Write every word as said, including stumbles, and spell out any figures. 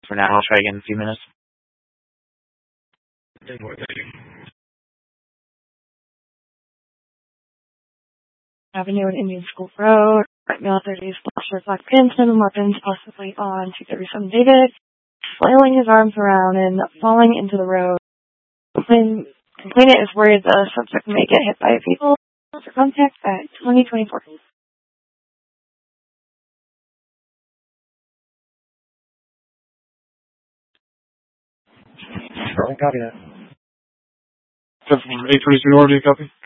for now. I'll try again in a few minutes. Avenue and Indian School Road. Right male thirties, black black pants and weapons, possibly on two thirty-seven David, flailing his arms around and falling into the road. When complainant is worried the subject may get hit by a vehicle, for contact at twenty twenty-four. Copy that. ten from eight twenty-two North, do you copy?